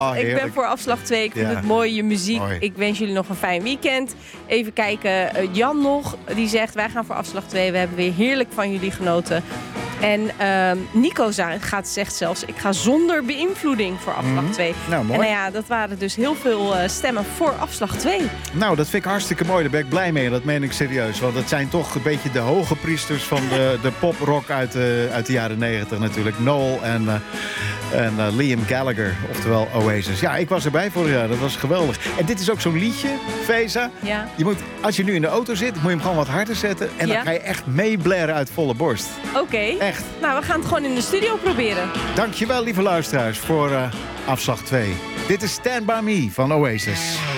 Ik ben voor afslag 2. Ik vind het mooi, je muziek. Mooi. Ik wens jullie nog een fijn weekend. Even kijken, Jan nog, die zegt... wij gaan voor afslag 2. We hebben weer heerlijk van jullie genoten. En Nico zegt zelfs... ik ga zonder beïnvloeding voor afslag 2. Nou, mooi. En dat waren dus heel veel stemmen voor afslag 2. Nou, dat vind ik hartstikke mooi. Daar ben ik blij mee. Dat meen ik serieus. Want het zijn toch een beetje de hoge priesters van de poprock uit de jaren 90 natuurlijk. Noel en Liam Gallagher, oftewel Oasis. Ja, ik was erbij vorig jaar. Dat was geweldig. En dit is ook zo'n liedje, Feza. Ja. Als je nu in de auto zit, moet je hem gewoon wat harder zetten. En dan ga je echt meeblaren uit volle borst. Oké. Echt. Nou, we gaan het gewoon in de studio proberen. Dankjewel, lieve luisteraars, voor afslag 2. Dit is Stand By Me van Oasis.